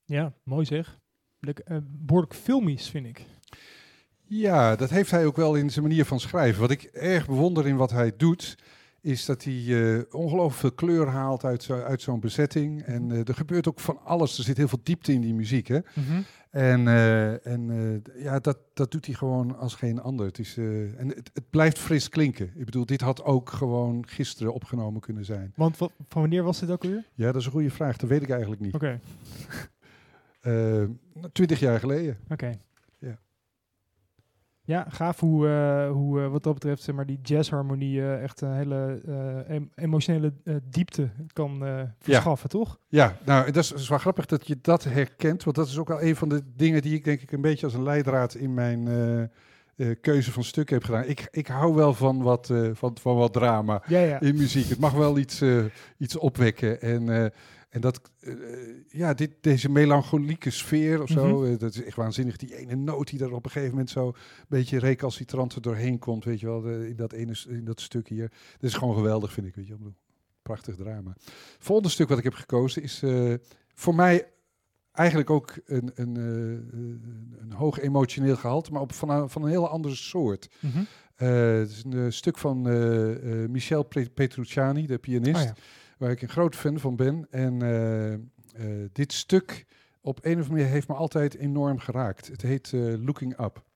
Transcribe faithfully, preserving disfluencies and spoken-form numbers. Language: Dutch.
Ja, mooi zeg. Lekker, uh, behoorlijk filmisch, vind ik. Ja, dat heeft hij ook wel in zijn manier van schrijven. Wat ik erg bewonder in wat hij doet, is dat hij uh, ongelooflijk veel kleur haalt uit, zo, uit zo'n bezetting. En uh, er gebeurt ook van alles. Er zit heel veel diepte in die muziek, hè. Mm-hmm. En, uh, en uh, ja, dat, dat doet hij gewoon als geen ander. Het, is, uh, en het, het blijft fris klinken. Ik bedoel, dit had ook gewoon gisteren opgenomen kunnen zijn. Want van wanneer was dit ook alweer? Ja, dat is een goede vraag. Dat weet ik eigenlijk niet. Oké. Okay. uh, twintig jaar geleden. Oké. Okay. Ja. Ja, gaaf hoe, uh, hoe uh, wat dat betreft, zeg maar, die jazzharmonie uh, echt een hele uh, em- emotionele uh, diepte kan uh, verschaffen, ja. toch? Ja, nou, dat is, is wel grappig dat je dat herkent, want dat is ook wel een van de dingen die ik denk ik een beetje als een leidraad in mijn uh, uh, keuze van stukken heb gedaan. Ik, ik hou wel van wat, uh, van, van wat drama ja, ja. in muziek. Het mag wel iets, uh, iets opwekken en... Uh, En dat, uh, ja, dit, deze melancholieke sfeer of zo, Mm-hmm. uh, dat is echt waanzinnig. Die ene noot die er op een gegeven moment zo een beetje recalcitrant er doorheen komt, weet je wel, de, in, dat ene, in dat stuk hier. Dat is gewoon geweldig, vind ik, weet je wel. Prachtig drama. Het volgende stuk wat ik heb gekozen is uh, voor mij eigenlijk ook een, een, uh, een hoog emotioneel gehalte, maar op, van, een, van een heel andere soort. Mm-hmm. Uh, het is een uh, stuk van uh, uh, Michel Petrucciani, de pianist. Oh, ja. Waar ik een groot fan van ben. En uh, uh, dit stuk op een of andere manier heeft me altijd enorm geraakt. Het heet uh, Looking Up.